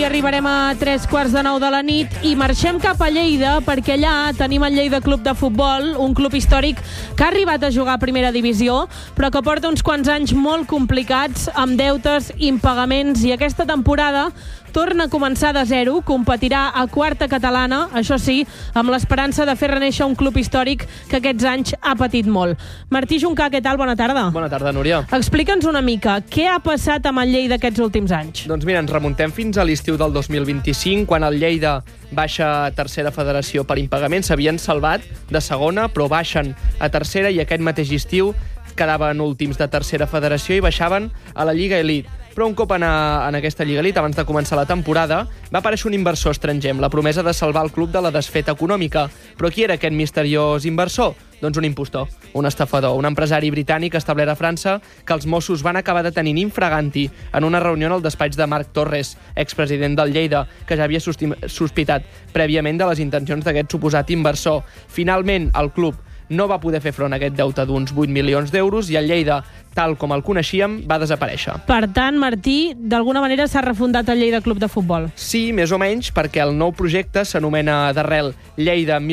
Arribarem a 8:45 de la nit i marxem cap a Lleida perquè allà tenim el Lleida Club de Futbol, un club històric que ha arribat a jugar a primera divisió, però que porta uns quants anys molt complicats, amb deutes, impagaments, i aquesta temporada torna a començar de zero, competirà a quarta catalana, això sí, amb l'esperança de fer renéixer un club històric que aquests anys ha patit molt. Martí Juncà, què tal? Bona tarda. Bona tarda, Núria. Explica'ns una mica, què ha passat amb el Lleida aquests últims anys? Doncs mira, ens remuntem fins a l'estiu del 2025, quan el Lleida baixa a tercera federació per impagament. S'havien salvat de segona, però baixen a tercera, i aquest mateix estiu quedaven últims de tercera federació i baixaven a la Lliga Elite. Però un cop en aquesta Lliga Elite, abans de començar la temporada, va aparèixer un inversor estranger amb la promesa de salvar el club de la desfeta econòmica. Però qui era aquest misteriós inversor? Doncs un impostor, un estafador, un empresari britànic establert a França que els Mossos van acabar detenint infraganti en una reunió en el despatx de Marc Torres, expresident del Lleida, que ja havia sospitat prèviament de les intencions d'aquest suposat inversor. Finalment, el club no va poder fer front a aquest deute d'uns 8 milions d'euros i el Lleida, tal com el coneixíem, va desaparèixer. Per tant, Martí, d'alguna manera s'ha refundat el Lleida Club de Futbol. Sí, més o menys, perquè el nou projecte s'anomena d'arrel Lleida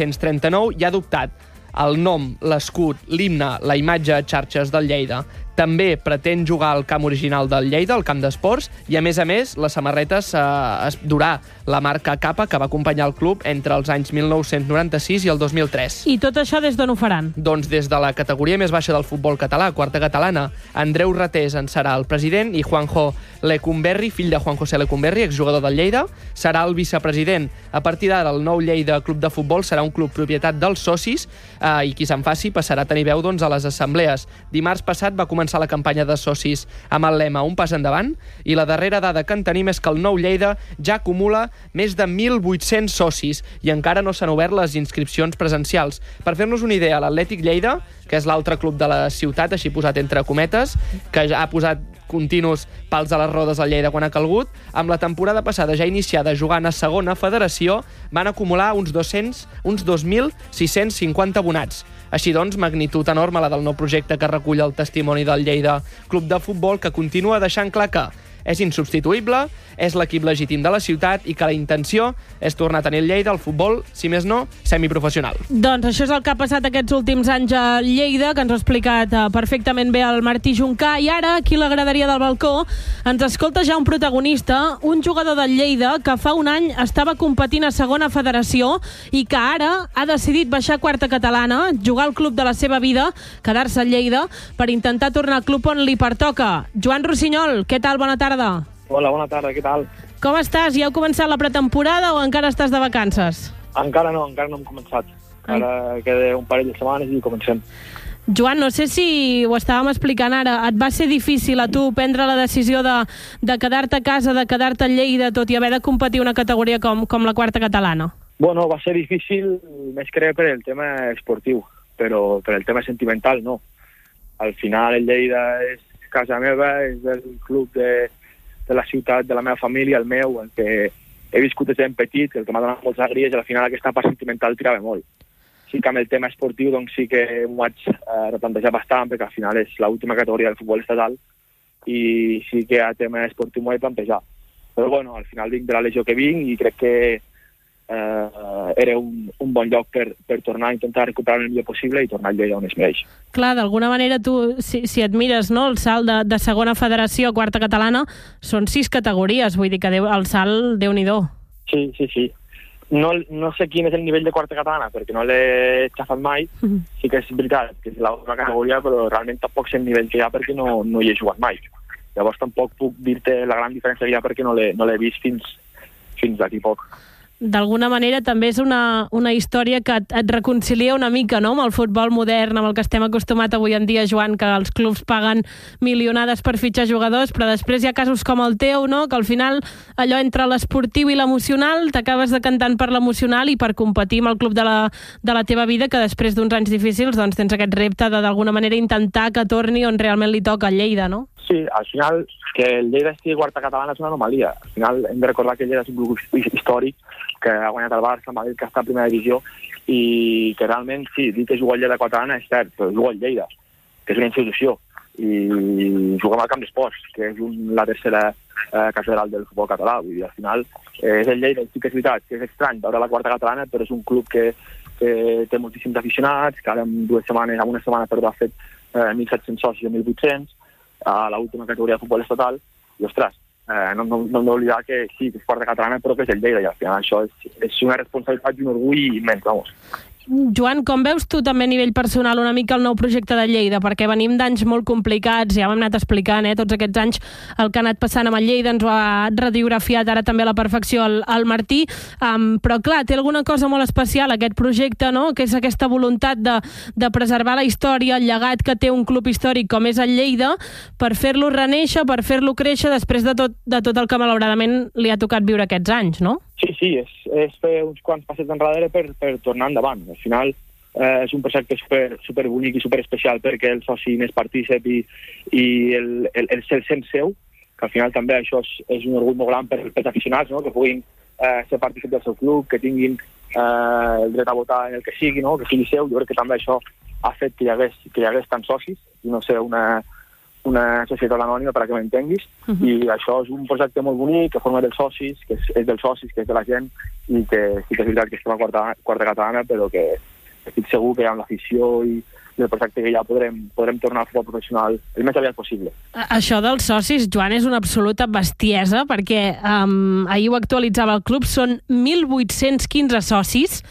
1939 i ha adoptat el nom, l'escut, l'himne, la imatge a xarxes del Lleida. També pretén jugar al camp original del Lleida, al camp d'esports, i a més, les samarretes es durà la marca Kappa, que va acompanyar el club entre els anys 1996 i el 2003. I tot això des d'on ho faran? Doncs des de la categoria més baixa del futbol català, quarta catalana. Andreu Ratés en serà el president i Juanjo Lecumberri, fill de Juan José Lecumberri, exjugador del Lleida, serà el vicepresident. A partir d'ara, el nou Lleida Club de Futbol serà un club propietat dels socis i qui se'n faci passarà a tenir veu a les assemblees. Dimarts passat va començar la campanya de socis amb el lema Un pas endavant, i la darrera dada que en tenim és que el nou Lleida ja acumula més de 1.800 socis i encara no s'han obert les inscripcions presencials. Per fer-nos una idea, l'Atlètic Lleida, que és l'altre club de la ciutat, així posat entre cometes, que ja ha posat continus pals a les rodes al Lleida quan ha calgut, amb la temporada passada ja iniciada jugant a segona federació, van acumular uns 2.650 abonats. Així doncs, magnitud enorme la del nou projecte que recull el testimoni del Lleida Club de Futbol, que continua deixant clar que és insubstituïble, és l'equip legítim de la ciutat i que la intenció és tornar a tenir el Lleida al futbol, si més no, semiprofessional. Doncs això és el que ha passat aquests últims anys a Lleida, que ens ho ha explicat perfectament bé el Martí Juncà, i ara, aquí a la graderia del balcó, ens escolta ja un protagonista, un jugador del Lleida que fa un any estava competint a segona federació i que ara ha decidit baixar a quarta catalana, jugar al club de la seva vida, quedar-se a Lleida, per intentar tornar al club on li pertoca. Joan Rossinyol, què tal? Bona tarda. Hola, bona tarda, què tal? Com estàs? Ja heu començat la pretemporada o encara estàs de vacances? Encara no hem començat. Ara queda un parell de setmanes i comencem. Joan, no sé si ho estàvem explicant ara, et va ser difícil a tu prendre la decisió de quedar-te a casa, de quedar-te a Lleida, tot i haver de competir una categoria com la quarta catalana? Bueno, va ser difícil més que per el tema esportiu, però per el tema sentimental no. Al final el Lleida és casa meva, és el club de la ciutat, de la meva família, el meu, el que he viscut des de petit, el que m'ha donat moltes alegries, i al final aquesta part sentimental tirava molt. Sí que amb el tema esportiu doncs sí que m'ho vaig replantejar bastant, perquè al final és l'última categoria del futbol estatal i sí que a tema esportiu m'ho he plantejat. Però bueno, al final vinc de la legió que vinc i crec que era un bon lloc per tornar a intentar recuperar el millor possible i tornar a Lleida on es mereix. Clar, d'alguna manera tu, si et mires, no, el salt de segona federació a quarta catalana són 6 categories, vull dir que el salt, Déu-n'hi-do. Sí. No sé quin és el nivell de quarta catalana, perquè no l'he xafat mai. Sí que és veritat que és l'última categoria, però realment tampoc sé el nivell que hi ha perquè no hi he jugat mai. Llavors tampoc puc dir-te la gran diferència que hi ha perquè no l'he vist fins d'aquí poc. D'alguna manera també és una història que et reconcilia una mica, no?, amb el futbol modern, amb el que estem acostumat avui en dia, Joan, que els clubs paguen milionades per fitxar jugadors, però després hi ha casos com el teu, no?, que al final allò entre l'esportiu i l'emocional t'acabes decantant per l'emocional i per competir amb el club de la teva vida, que després d'uns anys difícils doncs tens aquest repte de d'alguna manera intentar que torni on realment li toca a Lleida, no? Sí, al final que el Lleida estigui quarta catalana és una anomalia. Al final hem de recordar que el Lleida és un club històric que ha guanyat el Barça, el Madrid, que està a primera divisió, i que realment, sí, dir que juga al Lleida catalana és cert, però juga al Lleida, que és una institució. i juguem al Camp d'Esports, que és la tercera catedral del futbol català. Vull dir, al final és el Lleida, sí que és veritat, que és estrany veure la quarta catalana, però és un club que té moltíssims aficionats, que ara en una setmana ha fet 1.700 socis o 1.800 a l'última categoria de futbol estatal, i ostres, no hem d'oblidar que sí, que és quarta catalana, però que és el Lleida, i al final això és una responsabilitat i un orgull immens, vamos. Joan, com veus tu també a nivell personal una mica el nou projecte de Lleida? Perquè venim d'anys molt complicats, ja ho hem anat explicant, tots aquests anys el que ha anat passant amb el Lleida, ens ho ha radiografiat ara també a la perfecció el Martí, però clar, té alguna cosa molt especial aquest projecte, no? Que és aquesta voluntat de preservar la història, el llegat que té un club històric com és el Lleida, per fer-lo reneixer, per fer-lo créixer després de tot el que malauradament li ha tocat viure aquests anys, no? Sí, és fer uns quants passets enrere per tornar endavant. Al final és un projecte super bonic i super especial perquè el soci n'és partícip i el sent seu, que al final també això és un orgull molt gran pels aficionats, no? Que puguin ser partícip del seu club, que tinguin el dret a votar en el que sigui, no? Que sigui seu. Jo crec que també això ha fet que hi hagués tants socis i no sé, una societat anònima, per a que m'entenguis, i això és un projecte molt bonic, que forma dels socis, que és dels socis, que és de la gent, i que sí que és veritat que estem a quarta catalana, però que estic segur que amb l'afició i el projecte que ja podrem tornar al futbol professional el més aviat possible. Això dels socis, Joan, és una absoluta bestiesa, perquè ahir ho actualitzava el club, són 1.815 socis,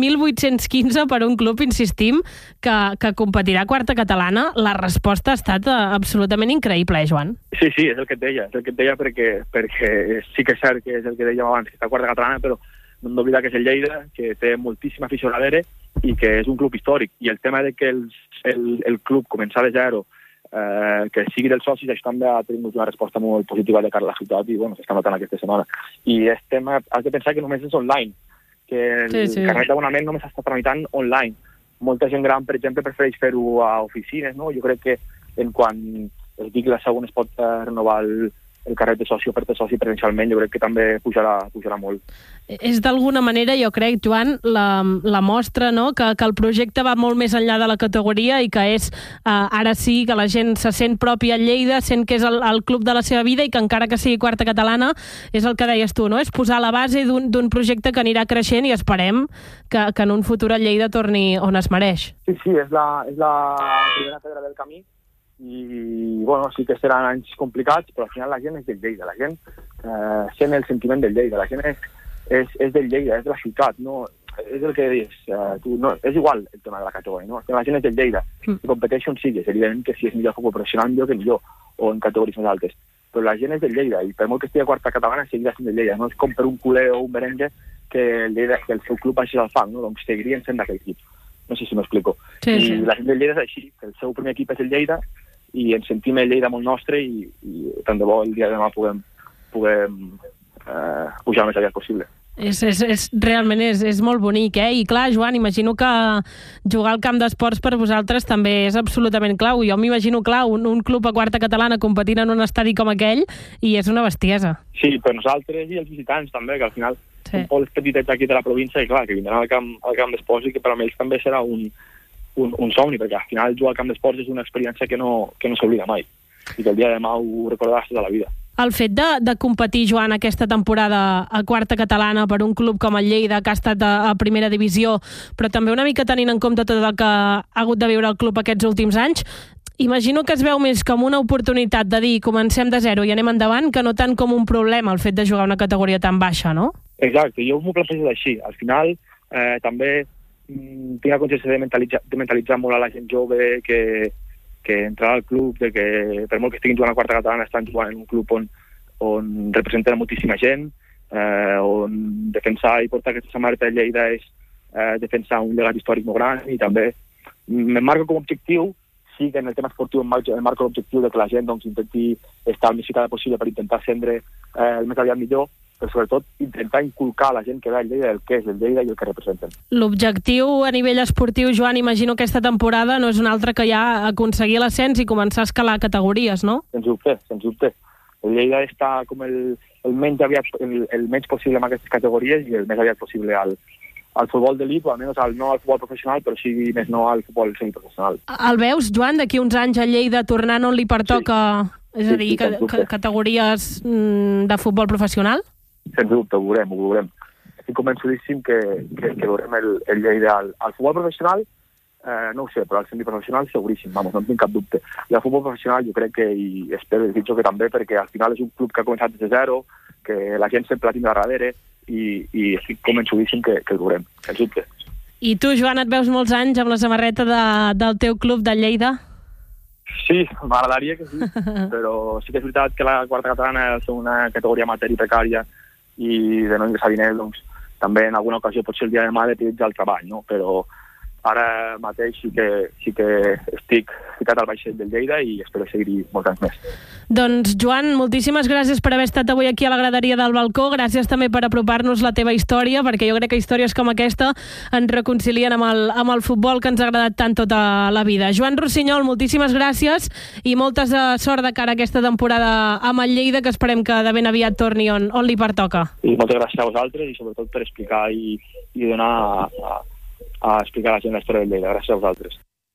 1.815 per un club, insistim, que competirà a quarta catalana. La resposta ha estat absolutament increïble, Joan? Sí, és el que et deia, perquè sí que és cert que és el que dèiem abans, que està a quarta catalana, però no hem d'oblidar que és el Lleida, que té moltíssima afició darrere i que és un club històric. I el tema de que el club començar de zero, que sigui dels socis, això també ha tingut una resposta molt positiva de cara a la ciutat i s'està notant aquesta setmana. I has de pensar que només és online, que el carnet d'abonament només s'està tramitant online. Molta gent gran, per exemple, prefereix fer-ho a oficines, no? Jo crec que quan es digui la segona es pot renovar el carnet de soci o per soci presencialment, jo crec que també pujarà molt. És d'alguna manera, jo crec, Joan, la mostra, no? Que el projecte va molt més enllà de la categoria i que és, ara sí, que la gent se sent propi a Lleida, sent que és el club de la seva vida i que encara que sigui quarta catalana, és el que deies tu, no? És posar la base d'un projecte que anirà creixent i esperem que en un futur a Lleida torni on es mereix. Sí, és la primera pedra del camí i sí que seran anys complicats, però al final la gent és del Lleida, la gent sent el sentiment del Lleida, la gent és del Lleida, és de la ciutat, no? És el que dius, és igual el tema de la categoria, no? La gent és del Lleida, i competeixo on sigues, evidentment que si és millor futbol professional, millor, o en categories més altes, però la gent és del Lleida, i per molt que estigui a quarta catalana, seguirà sent del Lleida, no és com per un culer o un merengue que el seu club baixi al fang, no? Doncs seguirien sent d'aquell equip. No sé si m'explico. Sí. I la gent del Lleida és així, que el seu primer equip és el Lleida, i ens sentim el Lleida molt nostre i tant de bo el dia de demà puguem pujar el més aviat possible. Realment és molt bonic, I clar, Joan, imagino que jugar al camp d'esports per vosaltres també és absolutament clau. Jo m'imagino, clar, un club a quarta catalana competint en un estadi com aquell i és una bestiesa. Sí, per nosaltres i els visitants també, que al final són pobles petitets aquí de la província i clar, que vindran al camp d'esports i que per a ells també serà un somni, perquè al final jugar al camp d'esports és una experiència que no s'oblida mai i que el dia de demà ho recordaràs tota la vida. El fet de competir, Joan, aquesta temporada a quarta catalana per un club com el Lleida, que ha estat a primera divisió, però també una mica tenint en compte tot el que ha hagut de viure el club aquests últims anys, imagino que es veu més com una oportunitat de dir comencem de zero i anem endavant, que no tant com un problema el fet de jugar una categoria tan baixa, no? Exacte, jo m'ho plantego així. Al final també tinc la consciència de mentalitzar molt a la gent jove que entrar al club, de que per molt que estiguin jugant a quarta catalana estan jugant en un club on representen moltíssima gent, on defensar i portar aquesta samarreta de Lleida és defensar un llegat històric molt gran, i també m'emmarco com a objectiu, sí que en el tema esportiu emmarco l'objectiu de que la gent intenti estar el més ficada possible per intentar ascendre el més aviat millor, però sobretot intentar inculcar a la gent que ve al Lleida el que és el Lleida i el que representen. L'objectiu a nivell esportiu, Joan, imagino aquesta temporada no és un altre que ja aconseguir l'ascens i començar a escalar categories, no? Sens dubte. El Lleida està com el menys possible en aquestes categories i el més aviat possible al al futbol d'elit, o almenys no al futbol professional, però sí més no al futbol semiprofessional. El veus, Joan, d'aquí uns anys a Lleida tornant on li pertoca, és a dir, categories de futbol professional? Sens dubte, ho veurem. Estic convençudíssim que veurem el Lleida al futbol professional, no ho sé, però al semiprofessional seguríssim, no en tinc cap dubte. I al futbol professional jo crec que, i espero i desitjo que també, perquè al final és un club que ha començat des de zero, que la gent sempre la tindrà darrere, i estic convençudíssim que el veurem, sens dubte. I tu, Joan, et veus molts anys amb la samarreta del teu club de Lleida? Sí, m'agradaria que sí, però sí que és veritat que la quarta catalana és una categoria amateur i precària i de no ingressar diners, doncs també en alguna ocasió potser el dia de demà depèn del treball, no? Però ara mateix sí que estic ficat al vaixell del Lleida i espero seguir-hi molts anys més. Doncs, Joan, moltíssimes gràcies per haver estat avui aquí a la graderia del Balcó. Gràcies també per apropar-nos la teva història, perquè jo crec que històries com aquesta ens reconcilien amb el futbol que ens ha agradat tant tota la vida. Joan Rossinyol, moltíssimes gràcies i moltes sort de cara a aquesta temporada amb el Lleida, que esperem que de ben aviat torni on li pertoca. I moltes gràcies a vosaltres i sobretot per explicar i donar a explicar a la gent la història del Lleida. Gràcies a vosaltres.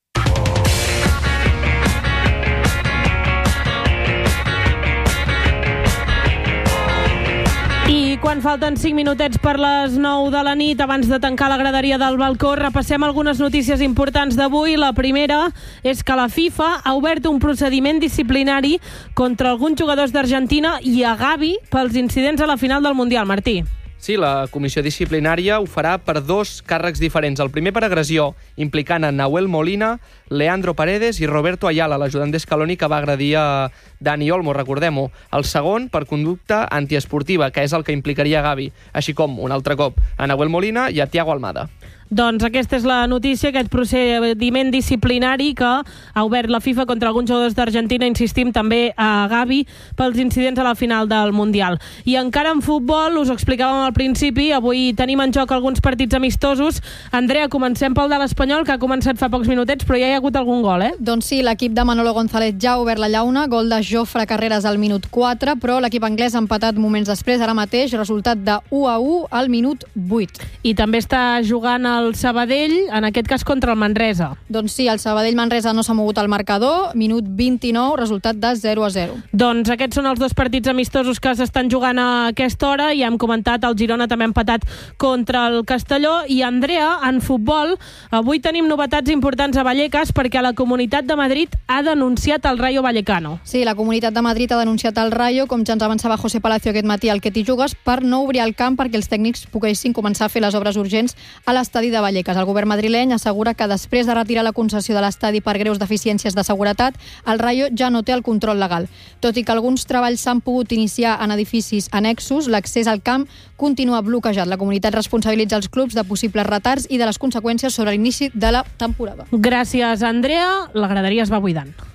I quan falten 5 minutets per les 9 de la nit, abans de tancar la graderia del Balcó, repassem algunes notícies importants d'avui. La primera és que la FIFA ha obert un procediment disciplinari contra alguns jugadors d'Argentina i a Gavi pels incidents a la final del Mundial. Martí. Sí, la comissió disciplinària ho farà per 2 càrrecs diferents. El primer per agressió, implicant a Nahuel Molina, Leandro Paredes i Roberto Ayala, l'ajudant d'Escaloni que va agredir a Dani Olmo, recordem-ho. El segon per conducta antiesportiva, que és el que implicaria a Gavi, així com, un altre cop, a Nahuel Molina i a Thiago Almada. Doncs aquesta és la notícia, aquest procediment disciplinari que ha obert la FIFA contra alguns jugadors d'Argentina, insistim també a Gavi, pels incidents a la final del Mundial. I encara en futbol, us ho explicàvem al principi, avui tenim en joc alguns partits amistosos. Andrea, comencem pel de l'Espanyol, que ha començat fa pocs minutets, però ja hi ha hagut algun gol, eh? Doncs sí, l'equip de Manolo González ja ha obert la llauna, gol de Jofre Carreras al minut 4, però l'equip anglès ha empatat moments després, ara mateix, resultat de 1-1 al minut 8. I també està jugant el Sabadell, en aquest cas contra el Manresa. Doncs sí, el Sabadell-Manresa no s'ha mogut al marcador, minut 29, resultat de 0-0. Doncs aquests són els 2 partits amistosos que s'estan jugant a aquesta hora, i hem comentat, el Girona també ha empatat contra el Castelló. I Andrea, en futbol, avui tenim novetats importants a Vallecas, perquè la Comunitat de Madrid ha denunciat el Rayo Vallecano. Sí, la Comunitat de Madrid ha denunciat el Rayo, com ja ens avançava José Palacio aquest matí al Que t'hi jugues, per no obrir el camp perquè els tècnics poguessin començar a fer les obres urgents a l'estadi de Vallecas. El govern madrileny assegura que després de retirar la concessió de l'estadi per greus deficiències de seguretat, el Rayo ja no té el control legal. Tot i que alguns treballs s'han pogut iniciar en edificis annexos, l'accés al camp continua bloquejat. La comunitat responsabilitza els clubs de possibles retards i de les conseqüències sobre l'inici de la temporada. Gràcies, Andrea. La graderia es va buidant.